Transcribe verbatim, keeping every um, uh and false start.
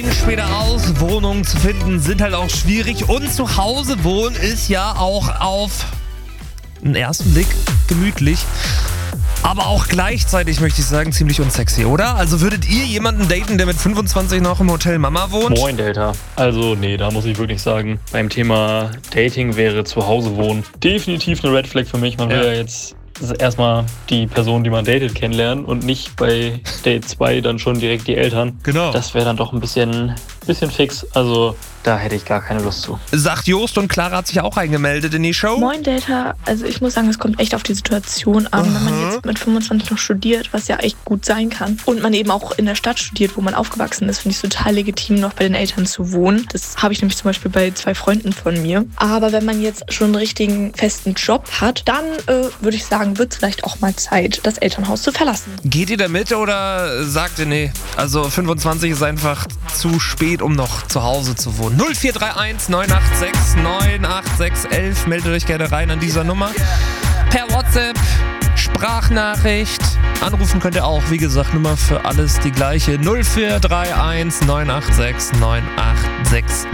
Später aus, Wohnungen zu finden sind halt auch schwierig und zu Hause wohnen ist ja auch auf den ersten Blick gemütlich, aber auch gleichzeitig, möchte ich sagen, ziemlich unsexy, oder? Also würdet ihr jemanden daten, der mit fünfundzwanzig noch im Hotel Mama wohnt? Moin, Delta. Also nee, da muss ich wirklich sagen, beim Thema Dating wäre zu Hause wohnen definitiv eine Red Flag für mich. Man will Ja. ja jetzt erstmal die Person, die man datet, kennenlernen und nicht bei Date zwei dann schon direkt die Eltern. Genau. Das wäre dann doch ein bisschen, bisschen fix. Also da hätte ich gar keine Lust zu. Sagt Jost, und Clara hat sich auch eingemeldet in die Show. Moin Delta, also ich muss sagen, es kommt echt auf die Situation an, wenn man Aha. jetzt mit fünfundzwanzig noch studiert, was ja echt gut sein kann, und man eben auch in der Stadt studiert, wo man aufgewachsen ist, finde ich es total legitim, noch bei den Eltern zu wohnen. Das habe ich nämlich zum Beispiel bei zwei Freunden von mir. Aber wenn man jetzt schon einen richtigen festen Job hat, dann äh, würde ich sagen, wird es vielleicht auch mal Zeit, das Elternhaus zu verlassen. Geht ihr da mit oder sagt ihr, nee, also fünfundzwanzig ist einfach zu spät, um noch zu Hause zu wohnen? null vier drei eins neun acht sechs neun acht sechs eins eins, meldet euch gerne rein an dieser Nummer. Per WhatsApp, Sprachnachricht, anrufen könnt ihr auch, wie gesagt, Nummer für alles die gleiche, null vier drei eins neun acht sechs neun acht sechs